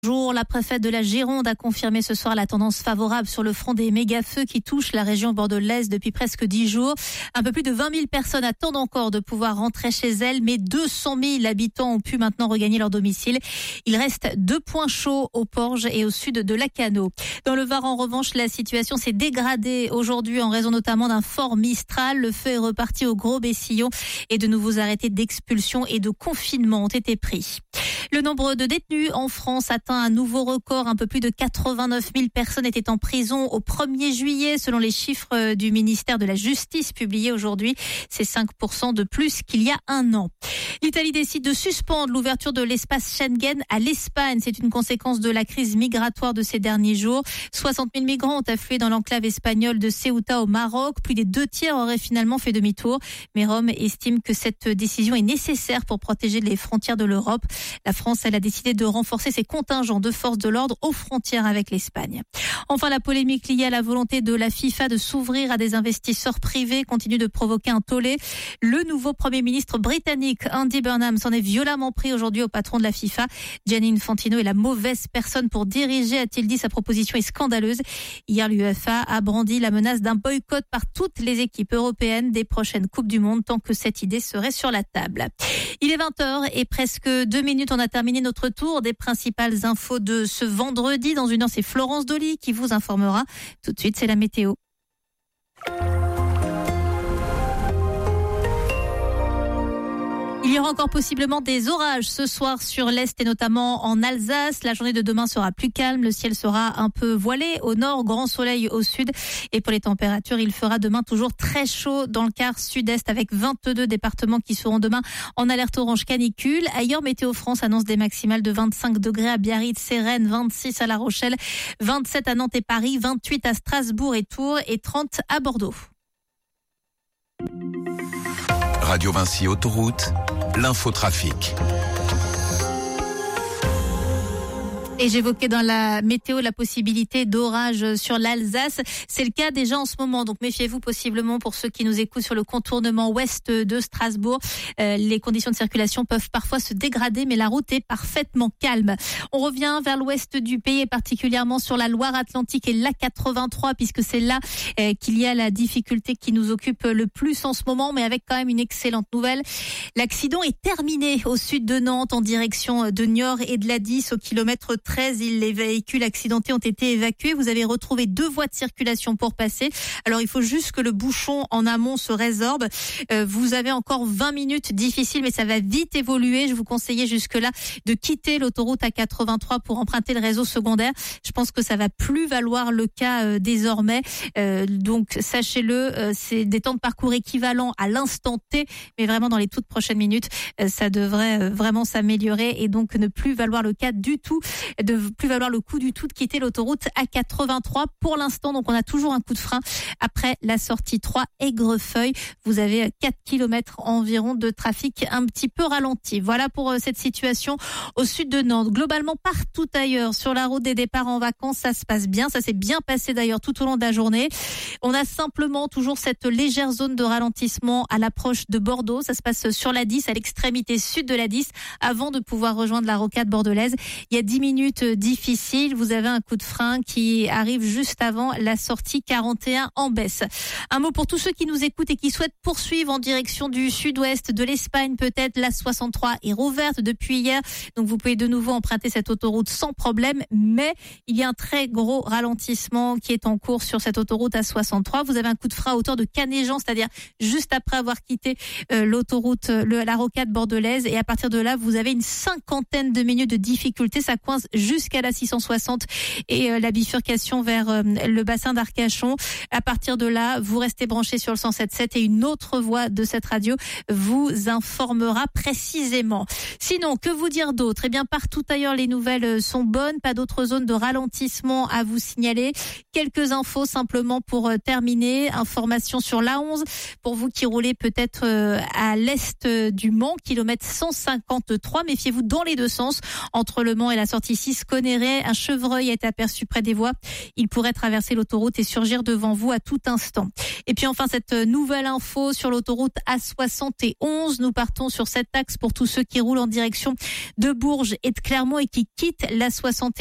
La préfète de la Gironde a confirmé ce soir la tendance favorable sur le front des méga-feux qui touchent la région bordelaise depuis presque 10 jours. Un peu plus de 20 000 personnes attendent encore de pouvoir rentrer chez elles, mais 200 000 habitants ont pu maintenant regagner leur domicile. Il reste 2 points chauds au Porge et au sud de Lacanau. Dans le Var, en revanche, la situation s'est dégradée aujourd'hui en raison notamment d'un fort Mistral. Le feu est reparti au Gros-Bessillon et de nouveaux arrêtés d'expulsion et de confinement ont été pris. Le nombre de détenus en France atteint un nouveau record. Un peu plus de 89 000 personnes étaient en prison au 1er juillet, selon les chiffres du ministère de la Justice publiés aujourd'hui. C'est 5% de plus qu'il y a un an. L'Italie décide de suspendre l'ouverture de l'espace Schengen à l'Espagne. C'est une conséquence de la crise migratoire de ces derniers jours. 60 000 migrants ont afflué dans l'enclave espagnole de Ceuta au Maroc. Plus des 2/3 auraient finalement fait demi-tour. Mais Rome estime que cette décision est nécessaire pour protéger les frontières de l'Europe. La France, elle a décidé de renforcer ses contingents de forces de l'ordre aux frontières avec l'Espagne. Enfin, la polémique liée à la volonté de la FIFA de s'ouvrir à des investisseurs privés continue de provoquer un tollé. Le nouveau Premier ministre britannique, Andy Burnham, s'en est violemment pris aujourd'hui au patron de la FIFA. Gianni Infantino est la mauvaise personne pour diriger, a-t-il dit. Sa proposition est scandaleuse. Hier, l'UEFA a brandi la menace d'un boycott par toutes les équipes européennes des prochaines Coupes du Monde tant que cette idée serait sur la table. Il est 20h et presque 2 minutes. On a terminé notre tour des principales infos de ce vendredi. Dans une heure, c'est Florence Dolly qui vous informera. Tout de suite, c'est la météo. Il y aura encore possiblement des orages ce soir sur l'Est et notamment en Alsace. La journée de demain sera plus calme. Le ciel sera un peu voilé au nord, grand soleil au sud. Et pour les températures, il fera demain toujours très chaud dans le quart sud-est avec 22 départements qui seront demain en alerte orange canicule. Ailleurs, Météo France annonce des maximales de 25 degrés à Biarritz, Cérennes, 26 à La Rochelle, 27 à Nantes et Paris, 28 à Strasbourg et Tours et 30 à Bordeaux. Radio Vinci Autoroute, l'infotrafic. Et j'évoquais dans la météo la possibilité d'orage sur l'Alsace. C'est le cas déjà en ce moment. Donc méfiez-vous possiblement pour ceux qui nous écoutent sur le contournement ouest de Strasbourg. Les conditions de circulation peuvent parfois se dégrader, mais la route est parfaitement calme. On revient vers l'ouest du pays et particulièrement sur la Loire-Atlantique et l'A83 puisque c'est là qu'il y a la difficulté qui nous occupe le plus en ce moment, mais avec quand même une excellente nouvelle. L'accident est terminé au sud de Nantes en direction de Niort et de la 10 au kilomètre 13. Les véhicules accidentés ont été évacués. Vous avez retrouvé 2 voies de circulation pour passer. Alors, il faut juste que le bouchon en amont se résorbe. Vous avez encore 20 minutes difficiles, mais ça va vite évoluer. Je vous conseillais jusque-là de quitter l'autoroute A83 pour emprunter le réseau secondaire. Je pense que ça va plus valoir le cas désormais. Donc, sachez-le, c'est des temps de parcours équivalents à l'instant T, mais vraiment dans les toutes prochaines minutes, ça devrait vraiment s'améliorer et donc ne plus valoir le cas du tout, de plus valoir le coup du tout de quitter l'autoroute A83 pour l'instant. Donc on a toujours un coup de frein après la sortie 3 Aigrefeuille. Vous avez 4 km environ de trafic un petit peu ralenti. Voilà pour cette situation au sud de Nantes. Globalement partout ailleurs sur la route des départs en vacances, ça se passe bien. Ça s'est bien passé d'ailleurs tout au long de la journée. On a simplement toujours cette légère zone de ralentissement à l'approche de Bordeaux. Ça se passe sur la 10, à l'extrémité sud de la 10, avant de pouvoir rejoindre la rocade bordelaise. Il y a 10 minutes difficiles. Vous avez un coup de frein qui arrive juste avant la sortie 41 en baisse. Un mot pour tous ceux qui nous écoutent et qui souhaitent poursuivre en direction du sud-ouest de l'Espagne. Peut-être la 63 est rouverte depuis hier. Donc vous pouvez de nouveau emprunter cette autoroute sans problème. Mais il y a un très gros ralentissement qui est en cours sur cette autoroute A63. Vous avez un coup de frein à hauteur de Canéjan, c'est-à-dire juste après avoir quitté l'autoroute, la rocade bordelaise. Et à partir de là, vous avez une 50aine de minutes de difficulté. Ça coince jusqu'à la 660 et la bifurcation vers le bassin d'Arcachon. À partir de là, vous restez branché sur le 107.7 et une autre voix de cette radio vous informera précisément. Sinon, que vous dire d'autre ? Eh bien, partout ailleurs, les nouvelles sont bonnes. Pas d'autres zones de ralentissement à vous signaler. Quelques infos simplement pour terminer. Information sur l'A11 pour vous qui roulez peut-être à l'est du Mans, kilomètre 153. Méfiez-vous dans les deux sens entre le Mans et la sortie Missisconéré, un chevreuil a été aperçu près des voies. Il pourrait traverser l'autoroute et surgir devant vous à tout instant. Et puis enfin, cette nouvelle info sur l'autoroute A71. Nous partons sur cet axe pour tous ceux qui roulent en direction de Bourges et de Clermont et qui quittent l'A71.